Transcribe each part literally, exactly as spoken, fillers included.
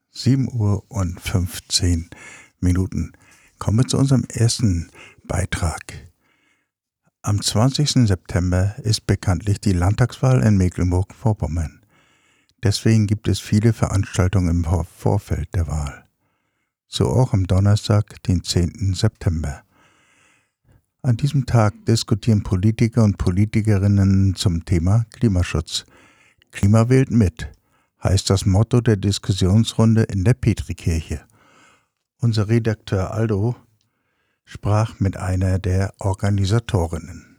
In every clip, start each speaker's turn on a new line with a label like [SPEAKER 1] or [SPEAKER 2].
[SPEAKER 1] sieben Uhr und fünfzehn Minuten. Kommen wir zu unserem ersten Beitrag. Am zwanzigsten September ist bekanntlich die Landtagswahl in Mecklenburg-Vorpommern. Deswegen gibt es viele Veranstaltungen im Vor- Vorfeld der Wahl. So auch am Donnerstag, den zehnten September. An diesem Tag diskutieren Politiker und Politikerinnen zum Thema Klimaschutz. Klima wählt mit, heißt das Motto der Diskussionsrunde in der Petrikirche. Unser Redakteur Aldo sprach mit einer der Organisatorinnen.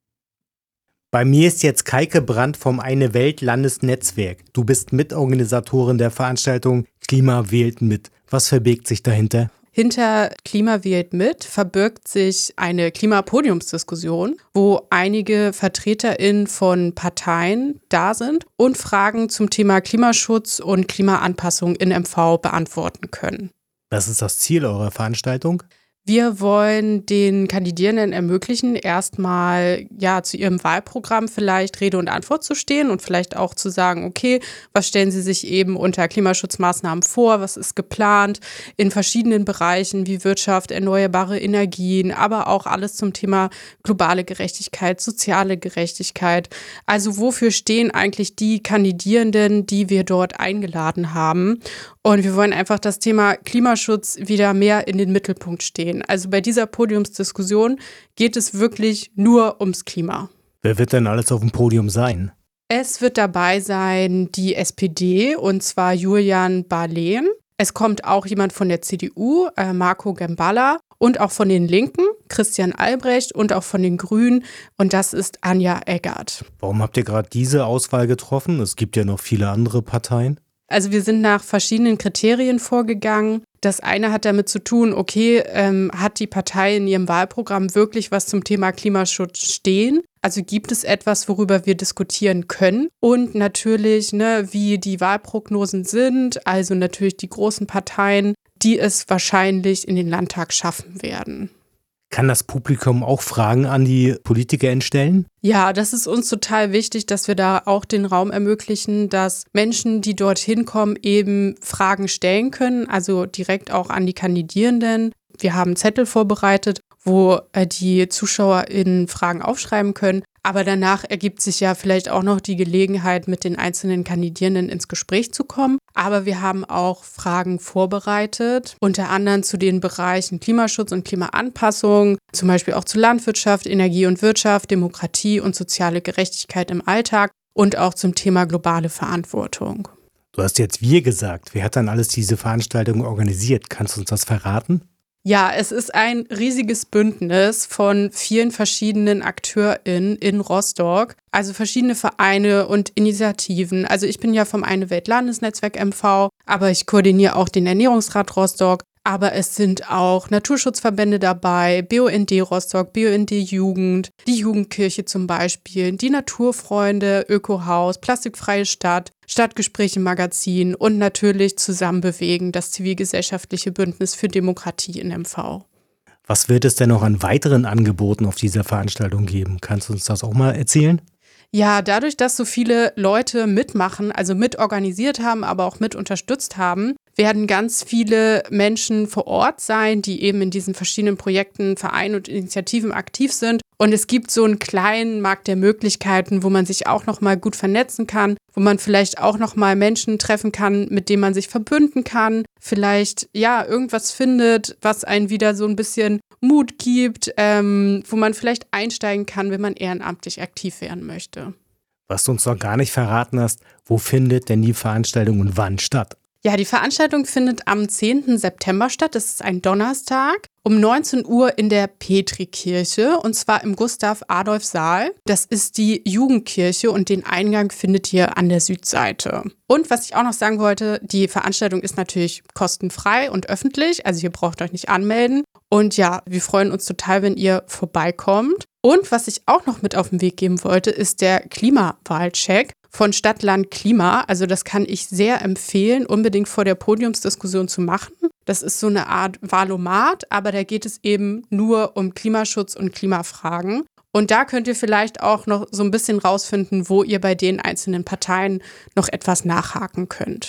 [SPEAKER 2] Bei mir ist jetzt Kaike Brandt vom Eine Welt Landesnetzwerk. Du bist Mitorganisatorin der Veranstaltung Klima wählt mit. Was verbirgt sich dahinter?
[SPEAKER 3] Hinter Klima wählt mit verbirgt sich eine Klimapodiumsdiskussion, wo einige VertreterInnen von Parteien da sind und Fragen zum Thema Klimaschutz und Klimaanpassung in M V beantworten können.
[SPEAKER 2] Was ist das Ziel eurer Veranstaltung?
[SPEAKER 3] Wir wollen den Kandidierenden ermöglichen, erstmal ja zu ihrem Wahlprogramm vielleicht Rede und Antwort zu stehen und vielleicht auch zu sagen, okay, was stellen Sie sich eben unter Klimaschutzmaßnahmen vor, was ist geplant in verschiedenen Bereichen wie Wirtschaft, erneuerbare Energien, aber auch alles zum Thema globale Gerechtigkeit, soziale Gerechtigkeit. Also wofür stehen eigentlich die Kandidierenden, die wir dort eingeladen haben? Und wir wollen einfach das Thema Klimaschutz wieder mehr in den Mittelpunkt stehen. Also bei dieser Podiumsdiskussion geht es wirklich nur ums Klima.
[SPEAKER 2] Wer wird denn alles auf dem Podium sein?
[SPEAKER 3] Es wird dabei sein die S P D, und zwar Julian Barlehn. Es kommt auch jemand von der C D U, äh, Marco Gemballa, und auch von den Linken, Christian Albrecht, und auch von den Grünen, und das ist Anja Eggert.
[SPEAKER 2] Warum habt ihr gerade diese Auswahl getroffen? Es gibt ja noch viele andere Parteien.
[SPEAKER 3] Also wir sind nach verschiedenen Kriterien vorgegangen. Das eine hat damit zu tun, okay, ähm, hat die Partei in ihrem Wahlprogramm wirklich was zum Thema Klimaschutz stehen? Also gibt es etwas, worüber wir diskutieren können? Und natürlich, ne, wie die Wahlprognosen sind, also natürlich die großen Parteien, die es wahrscheinlich in den Landtag schaffen werden.
[SPEAKER 2] Kann das Publikum auch Fragen an die PolitikerInnen stellen?
[SPEAKER 3] Ja, das ist uns total wichtig, dass wir da auch den Raum ermöglichen, dass Menschen, die dorthin kommen, eben Fragen stellen können, also direkt auch an die Kandidierenden. Wir haben Zettel vorbereitet, wo die ZuschauerInnen Fragen aufschreiben können. Aber danach ergibt sich ja vielleicht auch noch die Gelegenheit, mit den einzelnen Kandidierenden ins Gespräch zu kommen. Aber wir haben auch Fragen vorbereitet, unter anderem zu den Bereichen Klimaschutz und Klimaanpassung, zum Beispiel auch zu Landwirtschaft, Energie und Wirtschaft, Demokratie und soziale Gerechtigkeit im Alltag und auch zum Thema globale Verantwortung.
[SPEAKER 2] Du hast jetzt wir gesagt. Wer hat dann alles diese Veranstaltung organisiert? Kannst du uns das verraten?
[SPEAKER 3] Ja, es ist ein riesiges Bündnis von vielen verschiedenen AkteurInnen in Rostock, also verschiedene Vereine und Initiativen. Also ich bin ja vom Eine Welt Landesnetzwerk M V, aber ich koordiniere auch den Ernährungsrat Rostock. Aber es sind auch Naturschutzverbände dabei, B U N D Rostock, B U N D Jugend, die Jugendkirche zum Beispiel, die Naturfreunde, Ökohaus, Plastikfreie Stadt, Stadtgespräche Magazin und natürlich Zusammenbewegen, das zivilgesellschaftliche Bündnis für Demokratie in M V.
[SPEAKER 2] Was wird es denn noch an weiteren Angeboten auf dieser Veranstaltung geben? Kannst du uns das auch mal erzählen?
[SPEAKER 3] Ja, dadurch, dass so viele Leute mitmachen, also mitorganisiert haben, aber auch mit unterstützt haben, werden ganz viele Menschen vor Ort sein, die eben in diesen verschiedenen Projekten, Vereinen und Initiativen aktiv sind. Und es gibt so einen kleinen Markt der Möglichkeiten, wo man sich auch nochmal gut vernetzen kann, wo man vielleicht auch nochmal Menschen treffen kann, mit denen man sich verbünden kann. Vielleicht, ja, irgendwas findet, was einen wieder so ein bisschen Mut gibt, ähm, wo man vielleicht einsteigen kann, wenn man ehrenamtlich aktiv werden möchte.
[SPEAKER 2] Was du uns noch gar nicht verraten hast, wo findet denn die Veranstaltung und wann statt?
[SPEAKER 3] Ja, die Veranstaltung findet am zehnten September statt. Das ist ein Donnerstag um neunzehn Uhr in der Petrikirche, und zwar im Gustav-Adolf-Saal. Das ist die Jugendkirche und den Eingang findet ihr an der Südseite. Und was ich auch noch sagen wollte, die Veranstaltung ist natürlich kostenfrei und öffentlich, also ihr braucht euch nicht anmelden. Und ja, wir freuen uns total, wenn ihr vorbeikommt. Und was ich auch noch mit auf den Weg geben wollte, ist der Klimawahlcheck von Stadt, Land, Klima. Also das kann ich sehr empfehlen, unbedingt vor der Podiumsdiskussion zu machen. Das ist so eine Art Wahlomat, aber da geht es eben nur um Klimaschutz und Klimafragen. Und da könnt ihr vielleicht auch noch so ein bisschen rausfinden, wo ihr bei den einzelnen Parteien noch etwas nachhaken könnt.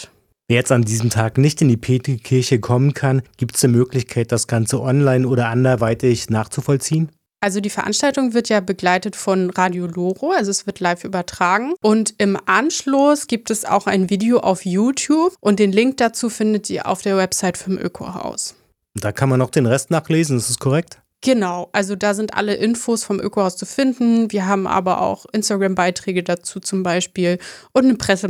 [SPEAKER 2] Wer jetzt an diesem Tag nicht in die Petrikirche kommen kann, gibt es eine Möglichkeit, das Ganze online oder anderweitig nachzuvollziehen?
[SPEAKER 3] Also die Veranstaltung wird ja begleitet von Radio Loro, also es wird live übertragen. Und im Anschluss gibt es auch ein Video auf YouTube und den Link dazu findet ihr auf der Website vom Ökohaus.
[SPEAKER 2] Da kann man noch den Rest nachlesen, ist das korrekt?
[SPEAKER 3] Genau, also da sind alle Infos vom Ökohaus zu finden. Wir haben aber auch Instagram-Beiträge dazu zum Beispiel und eine Presse